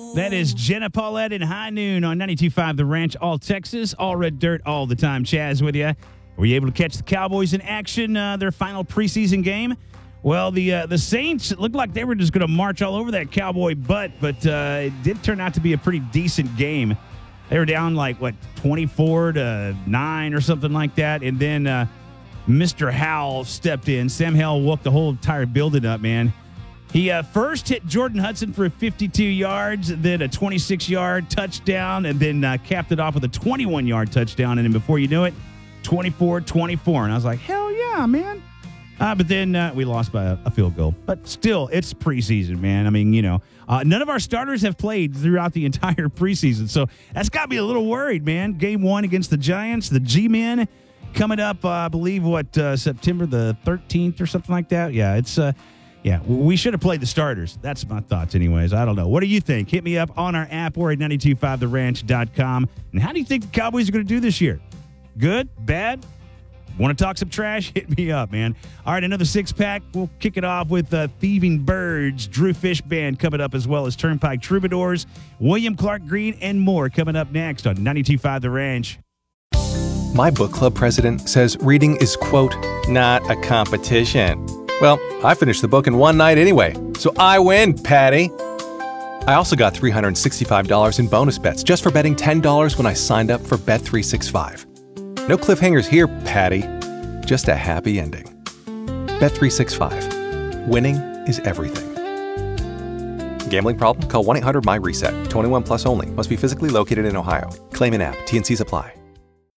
That is Jenna Paulette in High Noon on 92.5 The Ranch, all Texas, all red dirt, all the time. Chaz with you. Were you able to catch the Cowboys in action, their final preseason game? Well, the Saints looked like they were just going to march all over that Cowboy butt, but it did turn out to be a pretty decent game. They were down 24-9 or something like that, and then Mr. Howell stepped in. Sam Howell woke the whole entire building up, man. He first hit Jordan Hudson for 52 yards, then a 26-yard touchdown, and then capped it off with a 21-yard touchdown. And then before you knew it, 24-24. And I was like, hell yeah, man. But then we lost by a field goal. But still, it's preseason, man. I mean, none of our starters have played throughout the entire preseason. So that's got me a little worried, man. Game 1 against the Giants, the G-Men, coming up, I believe, September the 13th or something like that? Yeah, it's... Yeah, we should have played the starters. That's my thoughts anyways. I don't know. What do you think? Hit me up on our app or at 925theranch.com. And how do you think the Cowboys are going to do this year? Good? Bad? Want to talk some trash? Hit me up, man. All right, another six-pack. We'll kick it off with Thieving Birds, Drew Fish Band coming up, as well as Turnpike Troubadours, William Clark Green, and more coming up next on 92.5 The Ranch. My book club president says reading is, quote, not a competition. Well, I finished the book in one night anyway, so I win, Patty. I also got $365 in bonus bets just for betting $10 when I signed up for Bet365. No cliffhangers here, Patty. Just a happy ending. Bet365. Winning is everything. Gambling problem? Call 1-800-MY-RESET. 21 plus only. Must be physically located in Ohio. Claim in app. T&Cs apply.